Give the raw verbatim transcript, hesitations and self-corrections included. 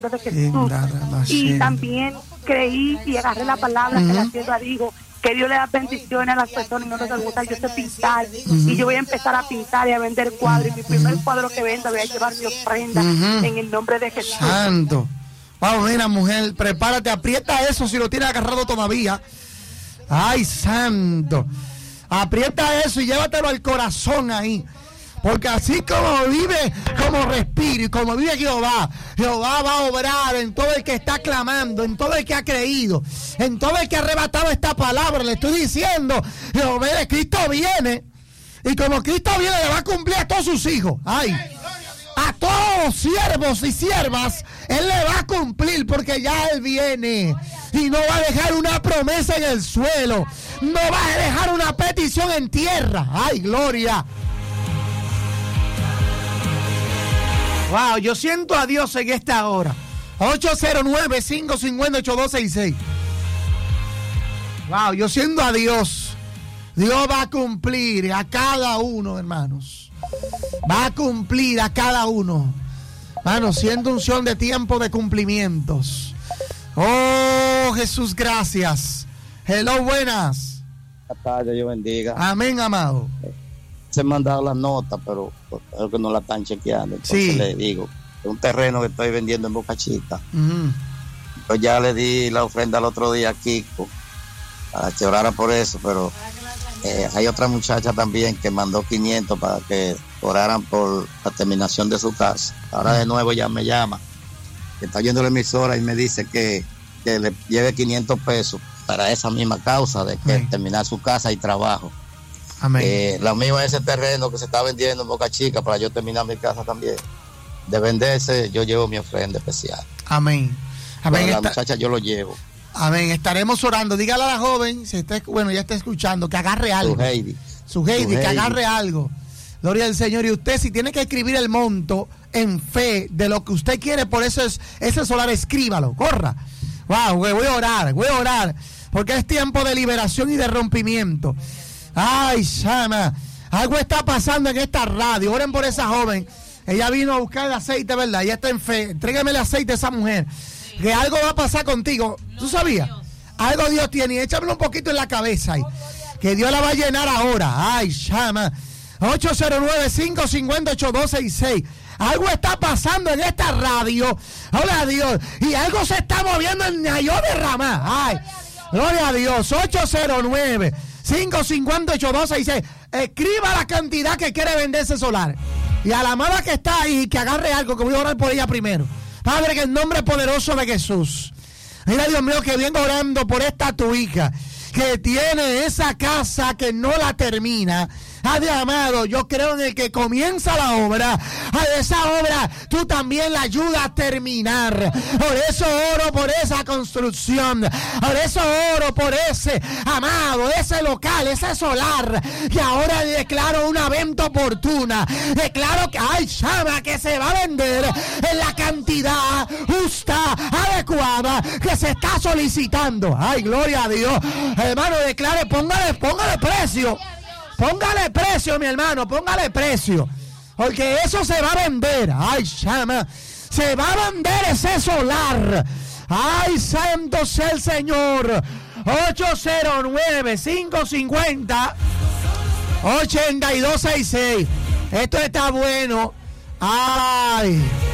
de Jesús. Y también creí y agarré la palabra uh-huh. que la sierva dijo, que Dios le da bendiciones a las personas y no les gusta. Yo sé pintar uh-huh. y yo voy a empezar a pintar y a vender cuadros. Y mi primer cuadro que venda voy a llevar mi ofrenda uh-huh. en el nombre de Jesús. Santo. Vamos, mira, mujer, prepárate, aprieta eso si lo tienes agarrado todavía. Ay, santo. Aprieta eso y llévatelo al corazón ahí. Porque así como vive, como respira y como vive Jehová, Jehová va a obrar en todo el que está clamando, en todo el que ha creído, en todo el que ha arrebatado esta palabra. Le estoy diciendo, Jehová de Cristo viene, y como Cristo viene le va a cumplir a todos sus hijos. Ay, a todos los siervos y siervas, Él le va a cumplir porque ya Él viene. Y no va a dejar una promesa en el suelo, no va a dejar una petición en tierra. Ay, gloria. Wow, yo siento a Dios en esta hora. ocho cero nueve, cinco cinco ocho, ocho dos seis seis. Wow, yo siento a Dios. Dios va a cumplir a cada uno, hermanos. Va a cumplir a cada uno. Hermanos, siento unción de tiempo de cumplimientos. Oh, Jesús, gracias. Hello, buenas. Buenas tardes, Dios bendiga. Amén, amado. Se han mandado las notas, pero creo que no la están chequeando. Entonces sí. Le digo, es un terreno que estoy vendiendo en Boca Chica. Uh-huh. Yo ya le di la ofrenda el otro día a Kiko para que orara por eso, pero eh, hay otra muchacha también que mandó quinientos para que oraran por la terminación de su casa. Ahora de nuevo ya me llama, que está yendo la emisora y me dice que, que le lleve quinientos pesos para esa misma causa de que uh-huh. terminar su casa y trabajo. Amén. Eh, lo mío es ese terreno que se está vendiendo en Boca Chica para yo terminar mi casa también. De venderse, yo llevo mi ofrenda especial. Amén. Amén. La Esta... muchacha yo lo llevo. Amén. Estaremos orando. Dígale a la joven, si está, bueno, ya está escuchando, que agarre algo. Su Heidi. Su Heidi, que agarre algo. Gloria al Señor. Y usted, si tiene que escribir el monto en fe de lo que usted quiere, por eso es ese solar, escríbalo. Corra. Wow, voy a orar, voy a orar. Porque es tiempo de liberación y de rompimiento. Ay, Shama, algo está pasando en esta radio. Oren por esa joven. Ella vino a buscar el aceite, ¿verdad? Ella está en fe. Entrégame el aceite a esa mujer. Que algo va a pasar contigo. ¿Tú sabías? Algo Dios tiene. Y échamelo un poquito en la cabeza ahí. Que Dios la va a llenar ahora. Ay, Shama. ocho cero nueve, cinco cinco ocho, ocho dos seis seis. Algo está pasando en esta radio. Gloria a Dios. Y algo se está moviendo en Nayo de Ramá. Ay, gloria a Dios. ocho cero nueve, cinco cinco ocho, dos seis seis. Escriba la cantidad que quiere vender ese solar. Y a la amada que está ahí, que agarre algo, que voy a orar por ella primero. Padre, que en nombre poderoso de Jesús. Mira, Dios mío, que vengo orando por esta tu hija, que tiene esa casa que no la termina. Padre amado, yo creo en el que comienza la obra. A esa obra tú también la ayudas a terminar. Por eso oro por esa construcción. Por eso oro por ese, amado, ese local, ese solar. Y ahora declaro una venta oportuna. Declaro que hay chama que se va a vender en la cantidad justa, adecuada, que se está solicitando. Ay, gloria a Dios. Hermano, declare, póngale, póngale precio. Póngale precio, mi hermano, póngale precio. Porque eso se va a vender. Ay, chama. Se va a vender ese solar. Ay, santo sea el Señor. ocho cero nueve, cinco cinco cero, ocho dos seis seis. Esto está bueno. Ay.